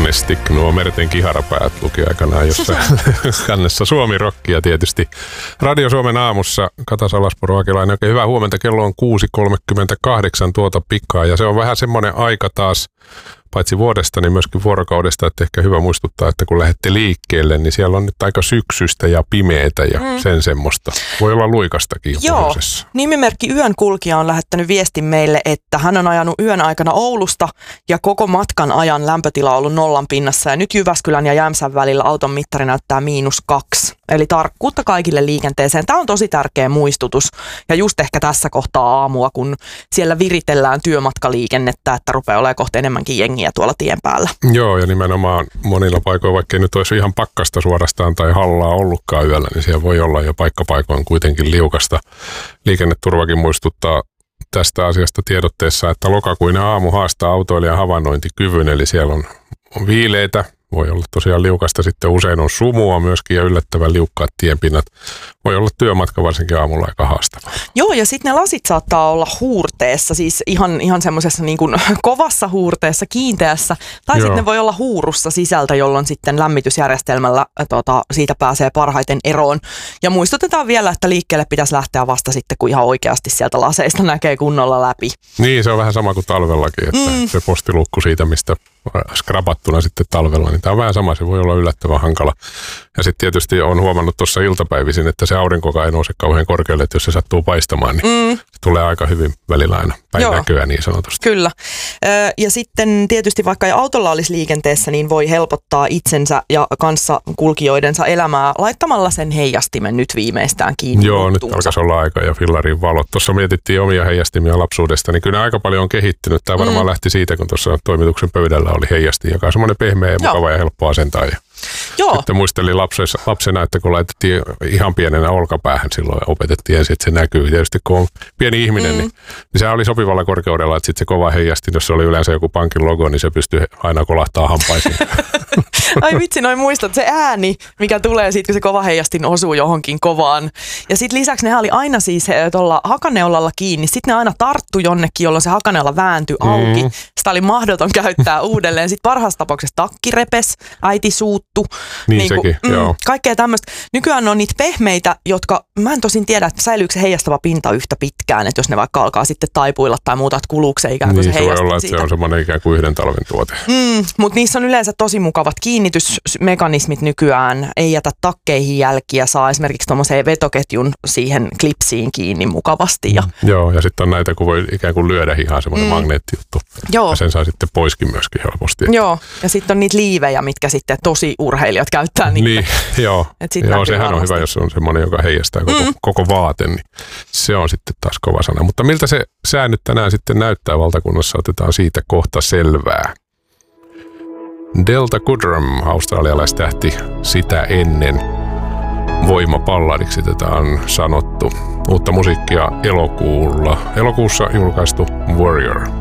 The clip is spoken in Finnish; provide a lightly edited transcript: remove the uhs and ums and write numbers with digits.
Agnestic, nuo merten kiharapäät luki aikanaan jossain kannessa Suomi-rockia tietysti. Radio Suomen aamussa Kata Salaspuro Akelainen, oikein hyvää huomenta, kello on 6.38 tuota pikaa ja se on vähän semmoinen aika taas, paitsi vuodesta, niin myöskin vuorokaudesta, että ehkä hyvä muistuttaa, että kun lähdette liikkeelle, niin siellä on nyt aika syksystä ja pimeätä ja sen semmoista. Voi olla luikastakin jo pohjoisessa. Nimimerkki Yön kulkija on lähettänyt viestin meille, että hän on ajanut yön aikana Oulusta ja koko matkan ajan lämpötila on ollut 0 pinnassa ja nyt Jyväskylän ja Jämsän välillä auton mittari näyttää -2. Eli tarkkuutta kaikille liikenteeseen. Tämä on tosi tärkeä muistutus ja just ehkä tässä kohtaa aamua, kun siellä viritellään työmatkaliikennettä, että rupeaa olemaan kohta enemmänkin jengiä tuolla tien päällä. Joo, ja nimenomaan monilla paikoilla, vaikka ei nyt olisi ihan pakkasta suorastaan tai hallaa ollutkaan yöllä, niin siellä voi olla jo paikkapaikoin kuitenkin liukasta. Liikenneturvakin muistuttaa tästä asiasta tiedotteessa, että lokakuinen aamu haastaa autoilijan havainnointikyvyn, eli siellä on viileitä. Voi olla tosiaan liukasta, sitten usein on sumua myöskin ja yllättävän liukkaat tienpinnat. Voi olla työmatka varsinkin aamulla aika haastava. Joo, ja sitten ne lasit saattaa olla huurteessa, siis ihan semmoisessa niin kuin kovassa huurteessa, kiinteässä. Tai sitten ne voi olla huurussa sisältä, jolloin sitten lämmitysjärjestelmällä siitä pääsee parhaiten eroon. Ja muistutetaan vielä, että liikkeelle pitäisi lähteä vasta sitten, kun ihan oikeasti sieltä laseista näkee kunnolla läpi. Niin, se on vähän sama kuin talvellakin, että se postilukku siitä, mistä skrapattuna sitten talvella, niin tämä on vähän sama, se voi olla yllättävän hankala. Ja sitten tietysti on huomannut tuossa iltapäivisin, että se aurinkokaan ei nouse kauhean korkealle, että jos se sattuu paistamaan, niin se tulee aika hyvin välillä aina päin näköä niin sanotusti. Kyllä. Ja sitten tietysti vaikka ei autolla olisi liikenteessä, niin voi helpottaa itsensä ja kanssakulkijoidensa elämää laittamalla sen heijastimen nyt viimeistään kiinni. Joo, nyt alkaisi olla aika ja fillarin valot. Tuossa mietittiin omia heijastimia lapsuudesta, niin kyllä aika paljon on kehittynyt. Tämä varmaan lähti siitä, kun tuossa toimituksen pöydällä oli heijastin, joka on semmoinen pehmeä ja mukava ja helppo asentaa. Joo. Sitten muistelin lapsena, että kun laitettiin ihan pienenä olkapäähän silloin ja opetettiin ensin, että se näkyy. Tietysti kun on pieni ihminen, niin se oli sopivalla korkeudella, että sitten se kova heijastin, jos se oli yleensä joku pankin logo, niin se pystyi aina kolahtaa hampaisiin. Ai vitsi, noin muistat, se ääni, mikä tulee siitä, kun se kova heijastin osuu johonkin kovaan. Ja sitten lisäksi ne oli aina siis tuolla hakaneulalla kiinni. Sitten ne aina tarttui jonnekin, jolloin se hakaneula vääntyi auki. Sitä oli mahdoton käyttää uudelleen. Sitten parhaassa tapauksessa takki repes, äiti suuttu. Niin sekin, joo. Kaikkea tämmöistä. Nykyään on niitä pehmeitä, jotka, mä en tosin tiedä, että säilyykö se heijastava pinta yhtä pitkään, että jos ne vaikka alkaa sitten taipuilla tai muuta, että kuluuko se ikään kuin niin, se heijastin voi olla, että siitä. se on semmoinen ikään kuin yhden talven tuote. Mutta niissä on yleensä tosi mukavat kiinnitysmekanismit nykyään. Ei jätä takkeihin jälkiä, saa esimerkiksi tuommoiseen vetoketjun siihen klipsiin kiinni mukavasti. Joo, ja sitten on näitä, kun voi ikään kuin lyödä ihan semmoinen magneettijuttu. Joo. Ja sen saa sitten poiskin myöskin helposti. Joo, ja sitten on niitä liivejä, mitkä sitten tosi urheilijat käyttää niitä. Niin, joo sehän on hyvä, jos on semmoinen, joka heijastaa koko vaate, niin se on sitten taas kova sana. Mutta miltä se sää nyt tänään sitten näyttää valtakunnassa, otetaan siitä kohta selvää. Delta Goodrem, australialaistähti sitä ennen voimapalladiksi tätä on sanottu. Uutta musiikkia elokuussa julkaistu Warrior.